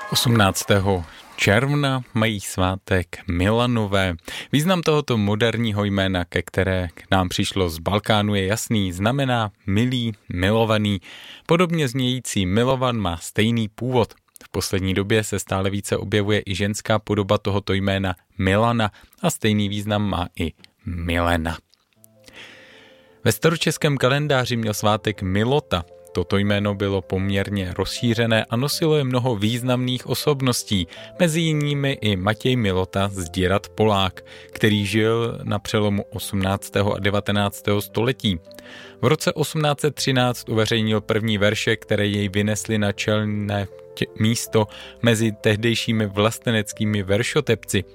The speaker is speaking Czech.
18. června mají svátek Milanové. Význam tohoto moderního jména, které k nám přišlo z Balkánu, je jasný. Znamená milý, milovaný. Podobně znějící Milovan má stejný původ. V poslední době se stále více objevuje i ženská podoba tohoto jména Milana a stejný význam má i Milena. Ve staročeském kalendáři měl svátek Milota. Toto jméno bylo poměrně rozšířené a nosilo je mnoho významných osobností, mezi jinými i Matěj Milota z Děrat Polák, který žil na přelomu 18. a 19. století. V roce 1813 uveřejnil první verše, které jej vynesly na čelné místo mezi tehdejšími vlasteneckými veršotepci.